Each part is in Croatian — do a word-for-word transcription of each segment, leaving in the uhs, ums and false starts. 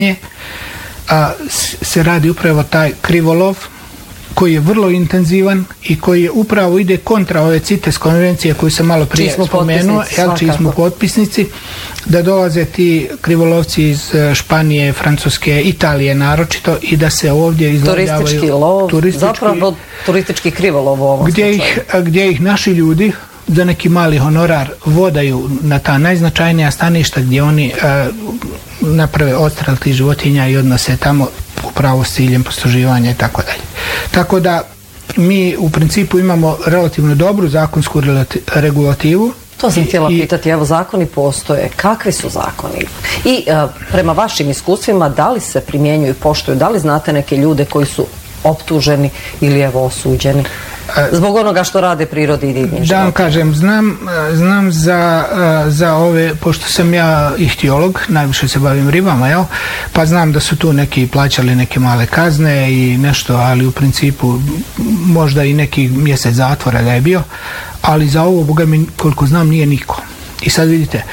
a, se radi upravo taj krivolov koji je vrlo intenzivan i koji je upravo ide kontra ove CITES konvencije koju sam malo prije spomenuo, jel, čiji smo potpisnici, da dolaze ti krivolovci iz Španije, Francuske, Italije naročito i da se ovdje izlovljavaju turistički lov, turistički, zapravo turistički krivolov u ovom gdje ih, gdje ih naši ljudi za neki mali honorar vodaju na ta najznačajnija staništa gdje oni e, naprave odstrel tih životinja i odnose tamo upravo s ciljem posluživanja i tako dalje. Tako da mi u principu imamo relativno dobru zakonsku regulativu. To sam htjela pitati, evo zakoni postoje, kakvi su zakoni? I e, prema vašim iskustvima, da li se primjenjuju i poštuju, da li znate neke ljude koji su optuženi ili evo osuđeni zbog onoga što rade prirodi i divnje životinje? Da vam kažem, znam, znam za, za ove, pošto sam ja ihtiolog, najviše se bavim ribama, jel? Pa znam da su tu neki plaćali neke male kazne i nešto, ali u principu možda i neki mjesec zatvora da je bio, ali za ovo, boga mi, koliko znam, nije niko. I sad vidite,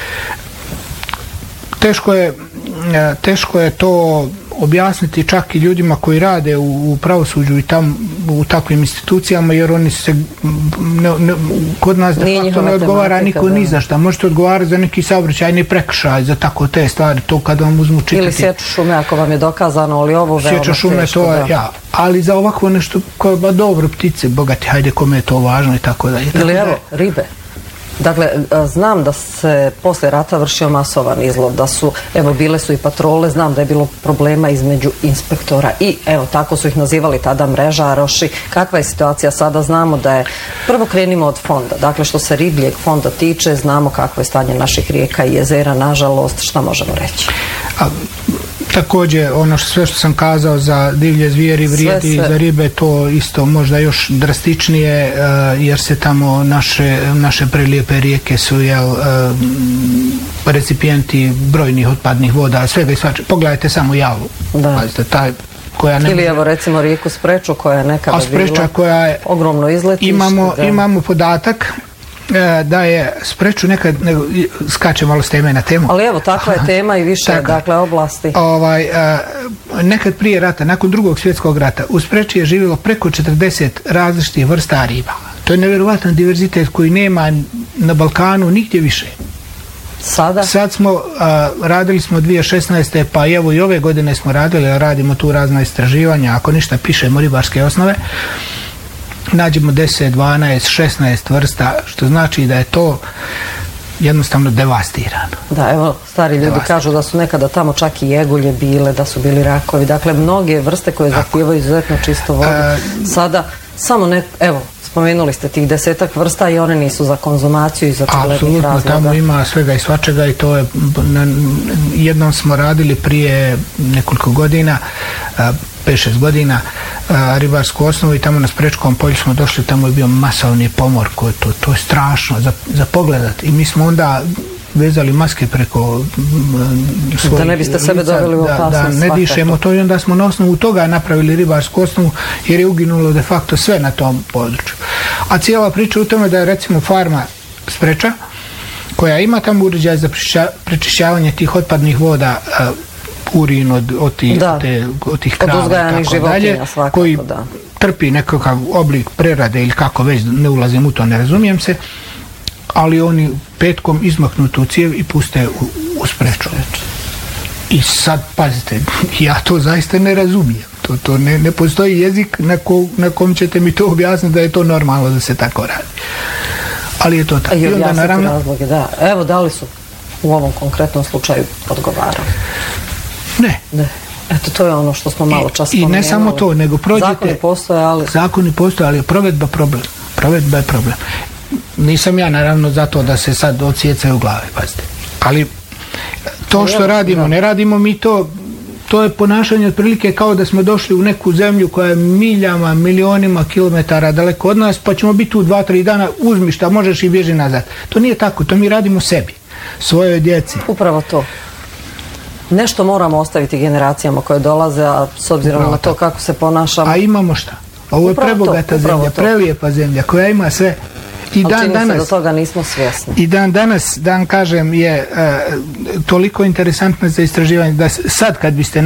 teško je, teško je to objasniti čak i ljudima koji rade u, u pravosuđu i tam u takvim institucijama, jer oni se ne, ne, kod nas de facto ne odgovara niko ni za šta. Možete odgovarati za neki saobraćajni prekršaj, za tako te stvari, to kad vam uzmu čitati. Ili sječu šume ako vam je dokazano, ali ovo veoma sječu šume, teško, to je, da. Ja. Ali za ovako nešto, koje, ba dobro, ptice, bogati, hajde, kome je to važno i tako dalje. Ili evo, ribe. Dakle, znam da se posle rata vršio masovan izlov, da su, evo, bile su i patrole, znam da je bilo problema između inspektora i, evo, tako su ih nazivali tada mrežaroši. Kakva je situacija sada? Znamo da je, prvo krenimo od fonda, dakle, što se ribljeg fonda tiče, znamo kakvo je stanje naših rijeka i jezera, nažalost, šta možemo reći? A, također, ono što, sve što sam kazao za divlje zvijeri vrijedi i za ribe, to isto možda još drastičnije, uh, jer se tamo naše, naše prelijepe rijeke su, jel, uh, recipijenti brojnih otpadnih voda, svega i svačega. Pogledajte samo Javu. Da. Pazite, taj koja ne... Ili evo recimo rijeku Spreču koja je nekada bila, koja je, ogromno izletište. Imamo, imamo podatak da je Spreču nekad, nego, skače malo s teme na temu. Ali evo, takva je tema i više, tako, dakle, oblasti. Ovaj, nekad prije rata, nakon drugog svjetskog rata, u Spreči je živjelo preko četrdeset različitih vrsta riba. To je nevjerovatan diverzitet koji nema na Balkanu nigdje više. Sada? Sad smo, a, radili smo dvije tisuće šesnaeste. pa evo i ove godine smo radili, radimo tu razna istraživanja, ako ništa pišemo ribarske osnove, nađemo deset, dvanaest, šesnaest vrsta, što znači da je to jednostavno devastirano. Da, evo, stari ljudi kažu da su nekada tamo čak i jegulje bile, da su bili rakovi, dakle, mnoge vrste koje zahtijevaju izuzetno čistu vodu. E, Sada, samo ne, evo, spomenuli ste tih desetak vrsta i one nisu za konzumaciju i za očiglednih razloga. Apsolutno, tamo ima svega i svačega i to je, na, jednom smo radili prije nekoliko godina, pet šest godina, a, ribarsku osnovu i tamo na Sprečkom polju smo došli, tamo je bio masovni pomor, koji to, to je strašno za, za pogledat i mi smo onda vezali maske preko svojih da ne biste sebe doveli u opasnost, da, da ne dišemo to i onda smo na osnovu toga napravili ribarsku osnovu jer je uginulo de facto sve na tom području. A cijela priča u tome da je recimo farma Spreča koja ima tamo uređaj za prečišćavanje tih otpadnih voda, urin od, od tih, te, od tih krava od uzgajanih životinja, svakako, koji da. Trpi nekakav oblik prerade ili kako već, ne ulazim u to, ne razumijem se, ali oni petkom izmaknu tu cijev i puste u, u Spreču. I sad, pazite, ja to zaista ne razumijem. To, to ne, ne postoji jezik na, ko, na kom ćete mi to objasniti da je to normalno da se tako radi. Ali je to tako. I objasniti naravno, razloge, da. Evo, da li su u ovom konkretnom slučaju odgovarali? Ne. Ne. Eto, to je ono što smo malo čas spomenuli. I ne samo to, nego prođete... Zakoni postoje, ali... Zakoni postoje, ali je provedba problem. Provedba je problem. Nisam ja, naravno, za to da se sad odsjecaju u glave, pazite. Ali to što radimo, ne radimo mi to... To je ponašanje otprilike kao da smo došli u neku zemlju koja je miljama, milionima kilometara daleko od nas, pa ćemo biti tu dva, tri dana, uzmi šta možeš i bježi nazad. To nije tako, to mi radimo sebi, svojoj djeci. Upravo to. Nešto moramo ostaviti generacijama koje dolaze, a s obzirom upravo na to kako se ponašamo. A imamo šta? Ovo je prebogata zemlja, prelijepa zemlja koja ima sve. I dan čini danas, se do toga nismo svjesni. I dan danas, dan kažem, je uh, toliko interesantno za istraživanje da sad kad biste